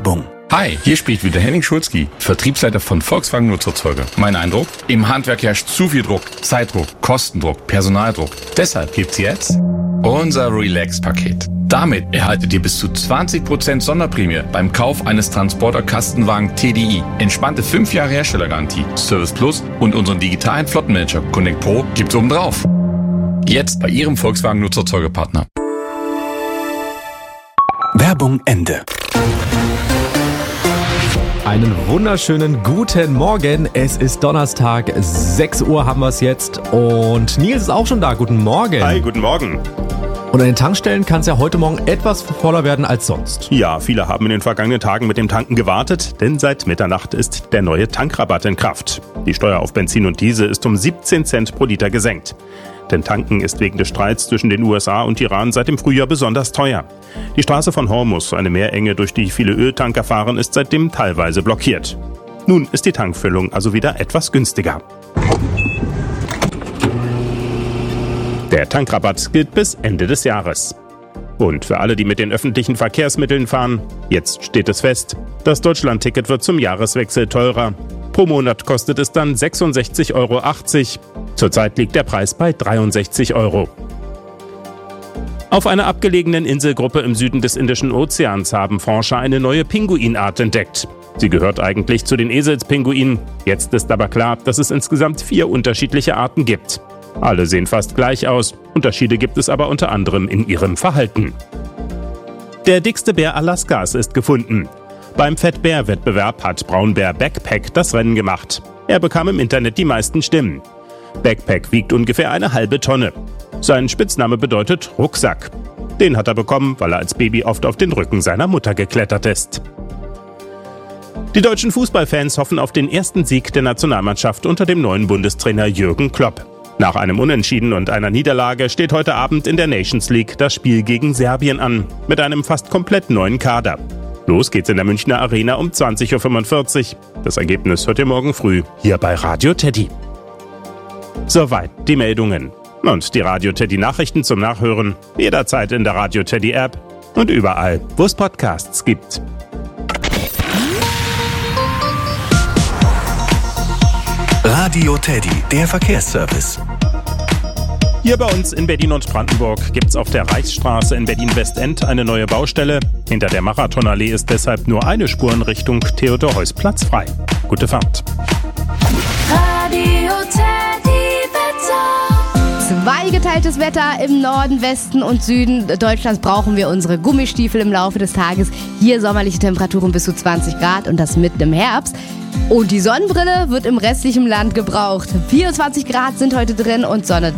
Werbung. Hi, hier spricht wieder Henning Schulzki, Vertriebsleiter von Volkswagen Nutzerzeuger. Mein Eindruck? Im Handwerk herrscht zu viel Druck, Zeitdruck, Kostendruck, Personaldruck. Deshalb gibt's jetzt unser Relax-Paket. Damit erhaltet ihr bis zu 20% Sonderprämie beim Kauf eines Transporter-Kastenwagen TDI. Entspannte 5 Jahre Herstellergarantie, Service Plus und unseren digitalen Flottenmanager Connect Pro gibt's obendrauf. Jetzt bei Ihrem Volkswagen Nutzerzeugerpartner. Werbung Ende. Einen wunderschönen guten Morgen. Es ist Donnerstag, 6 Uhr haben wir es jetzt und Nils ist auch schon da. Guten Morgen. Hi, guten Morgen. Und an den Tankstellen kann es ja heute Morgen etwas voller werden als sonst. Ja, viele haben in den vergangenen Tagen mit dem Tanken gewartet, denn seit Mitternacht ist der neue Tankrabatt in Kraft. Die Steuer auf Benzin und Diesel ist um 17 Cent pro Liter gesenkt. Denn Tanken ist wegen des Streits zwischen den USA und Iran seit dem Frühjahr besonders teuer. Die Straße von Hormuz, eine Meerenge, durch die viele Öltanker fahren, ist seitdem teilweise blockiert. Nun ist die Tankfüllung also wieder etwas günstiger. Der Tankrabatt gilt bis Ende des Jahres. Und für alle, die mit den öffentlichen Verkehrsmitteln fahren, jetzt steht es fest, das Deutschland-Ticket wird zum Jahreswechsel teurer. Pro Monat kostet es dann 66,80 Euro. Zurzeit liegt der Preis bei 63 Euro. Auf einer abgelegenen Inselgruppe im Süden des Indischen Ozeans haben Forscher eine neue Pinguinart entdeckt. Sie gehört eigentlich zu den Eselspinguinen. Jetzt ist aber klar, dass es insgesamt 4 unterschiedliche Arten gibt. Alle sehen fast gleich aus. Unterschiede gibt es aber unter anderem in ihrem Verhalten. Der dickste Bär Alaskas ist gefunden. Beim Fettbär-Wettbewerb hat Braunbär Backpack das Rennen gemacht. Er bekam im Internet die meisten Stimmen. Backpack wiegt ungefähr eine halbe Tonne. Sein Spitzname bedeutet Rucksack. Den hat er bekommen, weil er als Baby oft auf den Rücken seiner Mutter geklettert ist. Die deutschen Fußballfans hoffen auf den ersten Sieg der Nationalmannschaft unter dem neuen Bundestrainer Jürgen Klopp. Nach einem Unentschieden und einer Niederlage steht heute Abend in der Nations League das Spiel gegen Serbien an, mit einem fast komplett neuen Kader. Los geht's in der Münchner Arena um 20.45 Uhr. Das Ergebnis hört ihr morgen früh hier bei Radio Teddy. Soweit die Meldungen. Und die Radio Teddy Nachrichten zum Nachhören jederzeit in der Radio Teddy App und überall, wo es Podcasts gibt. Radio Teddy, der Verkehrsservice. Hier bei uns in Berlin und Brandenburg gibt's auf der Reichsstraße in Berlin-Westend eine neue Baustelle. Hinter der Marathonallee ist deshalb nur eine Spur in Richtung Theodor-Heuss-Platz frei. Gute Fahrt. Radio Teddy Wetter. Zweigeteiltes Wetter im Norden, Westen und Süden Deutschlands brauchen wir unsere Gummistiefel im Laufe des Tages. Hier sommerliche Temperaturen bis zu 20 Grad und das mitten im Herbst. Und die Sonnenbrille wird im restlichen Land gebraucht. 24 Grad sind heute drin und Sonne.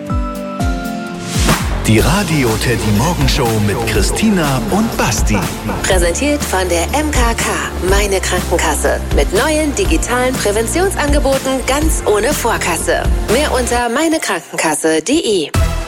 Die Radio Teddy Morgenshow mit Christina und Basti. Präsentiert von der MKK, meine Krankenkasse. Mit neuen digitalen Präventionsangeboten ganz ohne Vorkasse. Mehr unter meinekrankenkasse.de. Die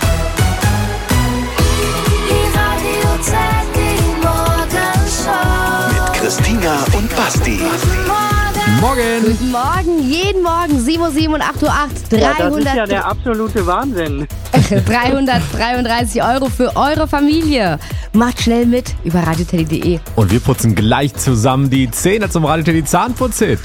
Radio Teddy Morgenshow. Mit Christina und Basti. Morgen. Guten Morgen, jeden Morgen 7:07 und 8:08 Uhr. Ja, das ist ja der absolute Wahnsinn. 333 Euro für eure Familie. Macht schnell mit über radioteddy.de. Und wir putzen gleich zusammen die Zähne zum Radio Teddy Zahnputz-Hit.